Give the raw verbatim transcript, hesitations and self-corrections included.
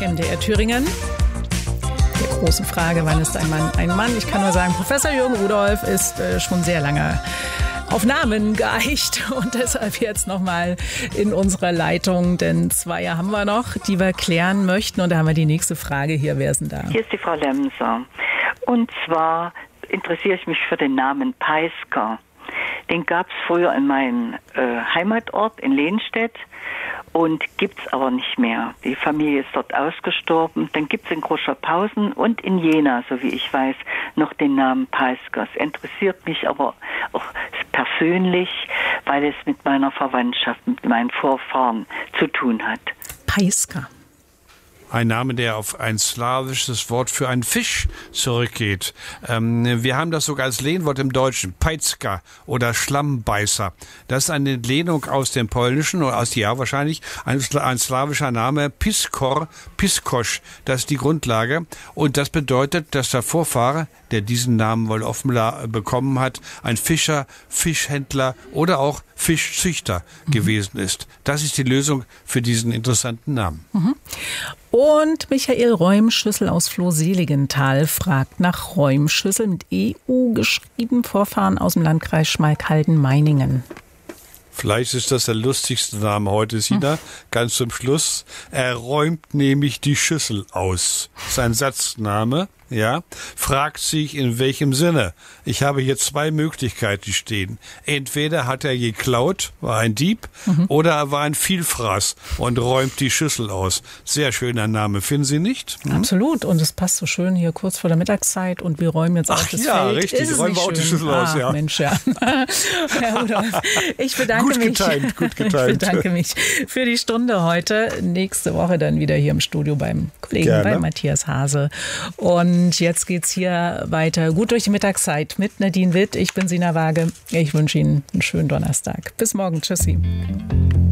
M D R Thüringen. Der großen Frage, wann ist ein Mann ein Mann? Ich kann nur sagen, Professor Jürgen Rudolph ist äh, schon sehr lange auf Namen geeicht und deshalb jetzt nochmal in unserer Leitung, denn zwei haben wir noch, die wir klären möchten und da haben wir die nächste Frage hier. Wer ist denn da? Hier ist die Frau Lemser und zwar interessiere ich mich für den Namen Peisker. Den gab es früher in meinem äh, Heimatort in Lehnstedt und gibt es aber nicht mehr. Die Familie ist dort ausgestorben. Dann gibt es in Großscharphausen und in Jena, so wie ich weiß, noch den Namen Peisker. Es interessiert mich aber auch persönlich, weil es mit meiner Verwandtschaft, mit meinen Vorfahren zu tun hat. Peisker. Ein Name, der auf ein slawisches Wort für einen Fisch zurückgeht. Ähm, wir haben das sogar als Lehnwort im Deutschen, Peizka oder Schlammbeißer. Das ist eine Lehnung aus dem Polnischen oder aus ja wahrscheinlich ein, ein slawischer Name, Piskor, Piskosch. Das ist die Grundlage und das bedeutet, dass der Vorfahre, der diesen Namen wohl offenbar bekommen hat, ein Fischer, Fischhändler oder auch Fischzüchter mhm. gewesen ist. Das ist die Lösung für diesen interessanten Namen. Mhm. Und Michael Räumschüssel aus Flohseligenthal fragt nach Räumschüssel mit E U geschrieben, Vorfahren aus dem Landkreis Schmalkalden-Meiningen. Vielleicht ist das der lustigste Name heute, Sina. Hm. Ganz zum Schluss. Er räumt nämlich die Schüssel aus. Sein Satzname, ja, fragt sich in welchem Sinne. Ich habe hier zwei Möglichkeiten stehen. Entweder hat er geklaut, war ein Dieb, mhm. oder er war ein Vielfraß und räumt die Schüssel aus. Sehr schöner Name, finden Sie nicht? Hm? Absolut. Und es passt so schön hier kurz vor der Mittagszeit und wir räumen jetzt Ach, auch das ja, Feld. Richtig. Ist es räumen wir auch die Schüssel ah, aus, ja. Mensch, ja. Herr Rudolph, ich bedanke gut mich. Getimt, gut getimt. Ich bedanke mich für die Stunde heute. Nächste Woche dann wieder hier im Studio beim Kollegen, Gerne. bei Matthias Hase. Und jetzt geht's hier weiter. Gut durch die Mittagszeit mit Nadine Witt. Ich bin Sina Waage. Ich wünsche Ihnen einen schönen Donnerstag. Bis morgen. Tschüssi.